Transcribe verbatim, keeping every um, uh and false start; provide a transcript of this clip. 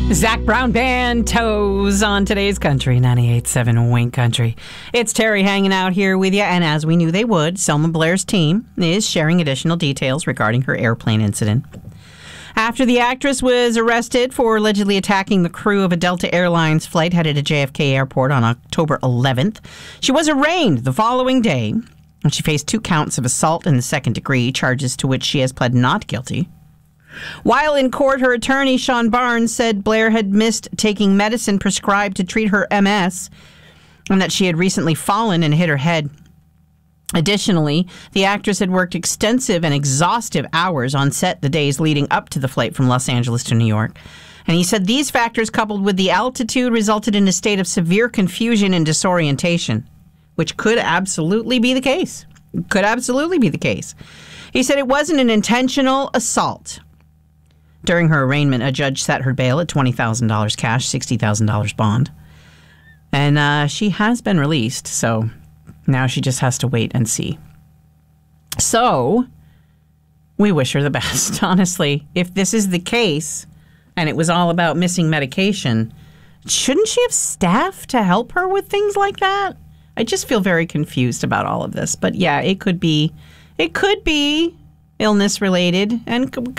Zac Brown Band, Toes on today's Country, ninety-eight point seven Wink Country. It's Terry hanging out here with you, and as we knew they would, Selma Blair's team is sharing additional details regarding her airplane incident. After the actress was arrested for allegedly attacking the crew of a Delta Airlines flight headed to J F K Airport on October eleventh, she was arraigned the following day, and she faced two counts of assault in the second degree, charges to which she has pled not guilty. While in court, her attorney, Sean Barnes, said Blair had missed taking medicine prescribed to treat her M S and that she had recently fallen and hit her head. Additionally, the actress had worked extensive and exhaustive hours on set the days leading up to the flight from Los Angeles to New York. And he said these factors, coupled with the altitude, resulted in a state of severe confusion and disorientation, which could absolutely be the case. Could absolutely be the case. He said it wasn't an intentional assault. During her arraignment, a judge set her bail at twenty thousand dollars cash, sixty thousand dollars bond. And uh, she has been released, so now she just has to wait and see. So, we wish her the best, honestly. If this is the case, and it was all about missing medication, shouldn't she have staff to help her with things like that? I just feel very confused about all of this. But yeah, it could be, it could be illness related and kind